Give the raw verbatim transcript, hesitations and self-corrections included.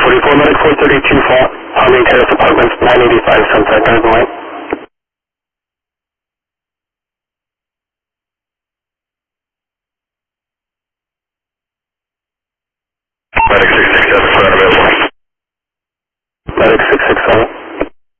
forty-four Medic four thirty-two Fault, Harmony Terrace Apartments, nine eighty-five Sunset Garden Light. Medic six six seven,